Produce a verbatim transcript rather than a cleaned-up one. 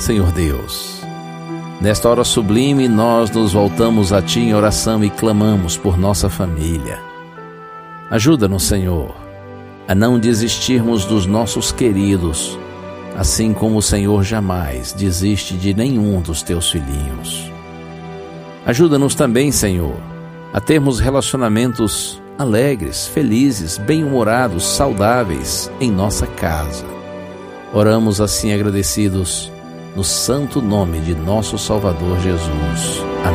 Senhor Deus, nesta hora sublime nós nos voltamos a Ti em oração e clamamos por nossa família. Ajuda-nos, Senhor, a não desistirmos dos nossos queridos, assim como o Senhor jamais desiste de nenhum dos Teus filhinhos. Ajuda-nos também, Senhor, a termos relacionamentos alegres, felizes, bem-humorados, saudáveis em nossa casa. Oramos assim agradecidos no santo nome de nosso Salvador Jesus. Amém.